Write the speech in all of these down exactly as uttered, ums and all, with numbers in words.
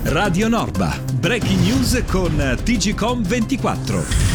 Radio Norba, breaking news con T G Com ventiquattro.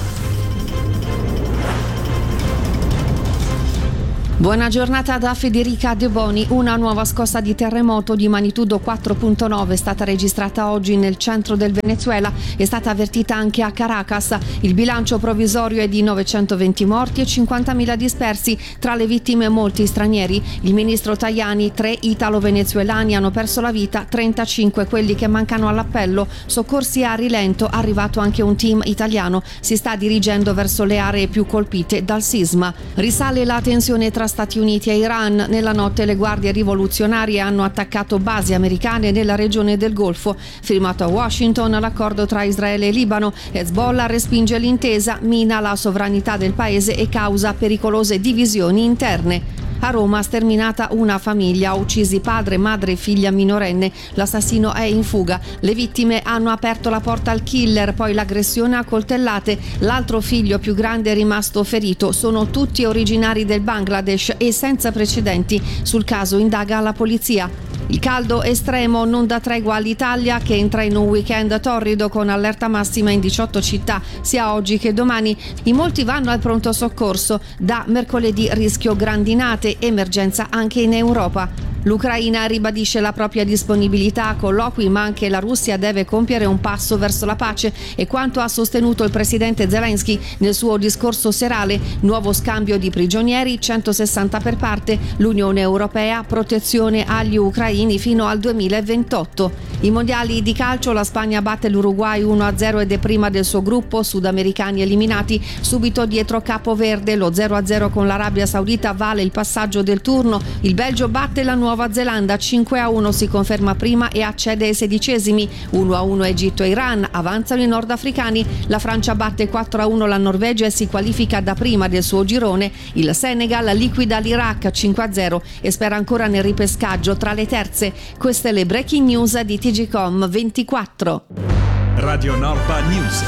Buona giornata da Federica De Boni. Una nuova scossa di terremoto di magnitudo quattro virgola nove è stata registrata oggi nel centro del Venezuela. È stata avvertita anche a Caracas. Il bilancio provvisorio è di novecentoventi morti e cinquantamila dispersi. Tra le vittime molti stranieri. Il ministro Tajani, tre italo-venezuelani hanno perso la vita, trentacinque quelli che mancano all'appello. Soccorsi a rilento, arrivato anche un team italiano. Si sta dirigendo verso le aree più colpite dal sisma. Risale la tensione tra Stati Uniti e Iran. Nella notte le guardie rivoluzionarie hanno attaccato basi americane nella regione del Golfo. Firmato a Washington l'accordo tra Israele e Libano. Hezbollah respinge l'intesa, mina la sovranità del paese e causa pericolose divisioni interne. A Roma sterminata una famiglia, uccisi padre, madre e figlia minorenne. L'assassino è in fuga. Le vittime hanno aperto la porta al killer, poi l'aggressione a coltellate. L'altro figlio più grande è rimasto ferito. Sono tutti originari del Bangladesh e senza precedenti. Sul caso indaga la polizia. Il caldo estremo non dà tregua all'Italia, che entra in un weekend torrido con allerta massima in diciotto città, sia oggi che domani. In molti vanno al pronto soccorso. Da mercoledì rischio grandinate, emergenza anche in Europa. L'Ucraina ribadisce la propria disponibilità a colloqui, ma anche la Russia deve compiere un passo verso la pace. E quanto ha sostenuto il presidente Zelensky nel suo discorso serale: nuovo scambio di prigionieri, centosessanta per parte, l'Unione Europea, protezione agli ucraini fino al duemilaventotto. I mondiali di calcio, la Spagna batte l'Uruguay uno a zero ed è prima del suo gruppo, sudamericani eliminati. Subito dietro Capo Verde, lo zero a zero con l'Arabia Saudita vale il passaggio del turno. Il Belgio batte la Nuova Zelanda cinque a uno, si conferma prima e accede ai sedicesimi. uno a uno Egitto e Iran, avanzano i nordafricani. La Francia batte quattro a uno la Norvegia e si qualifica da prima del suo girone. Il Senegal liquida l'Iraq cinque a zero e spera ancora nel ripescaggio tra le terze. Queste le breaking news di T G Com ventiquattro. Radio Norba News.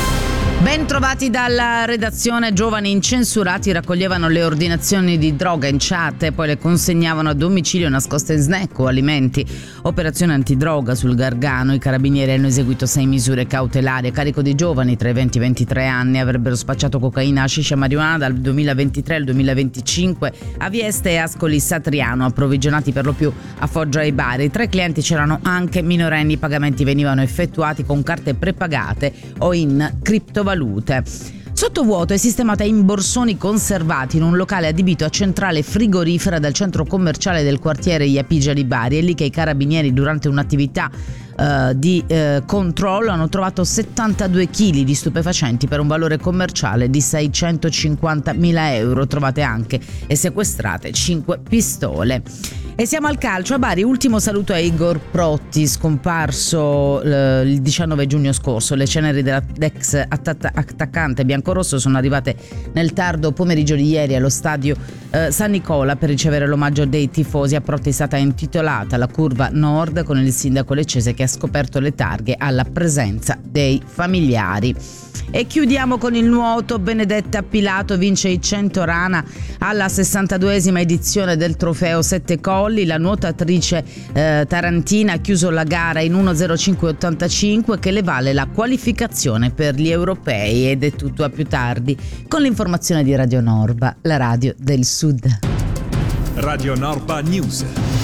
Ben trovati dalla redazione. Giovani incensurati raccoglievano le ordinazioni di droga in chat e poi le consegnavano a domicilio nascoste in snack o alimenti. Operazione antidroga sul Gargano. I carabinieri hanno eseguito sei misure cautelari a carico di giovani tra i venti e i ventitré anni. Avrebbero spacciato cocaina, hashish e marijuana dal duemilaventitré al duemilaventicinque a Vieste e Ascoli Satriano, approvvigionati per lo più a Foggia e Bari. Tra i clienti c'erano anche minorenni. I pagamenti venivano effettuati con carte prepagate o in criptovalute. Sottovuoto è sistemata in borsoni conservati in un locale adibito a centrale frigorifera del centro commerciale del quartiere Iapigia di Bari. È lì che i carabinieri, durante un'attività Uh, di uh, controllo, hanno trovato settantadue chili di stupefacenti per un valore commerciale di seicentocinquantamila euro. Trovate anche e sequestrate cinque pistole. E siamo al calcio. A Bari, ultimo saluto a Igor Protti, scomparso uh, il diciannove giugno scorso. Le ceneri dell'ex attac- attaccante biancorosso sono arrivate nel tardo pomeriggio di ieri allo stadio uh, San Nicola per ricevere l'omaggio dei tifosi. A Protti è stata intitolata la curva nord, con il sindaco leccese che ha scoperto le targhe alla presenza dei familiari. E chiudiamo con il nuoto. Benedetta Pilato vince i cento rana alla sessantaduesima edizione del trofeo Sette Colli. La nuotatrice eh, tarantina ha chiuso la gara in uno zero cinque ottantacinque, che le vale la qualificazione per gli europei. Ed è tutto, a più tardi con l'informazione di Radio Norba, la radio del Sud. Radio Norba News.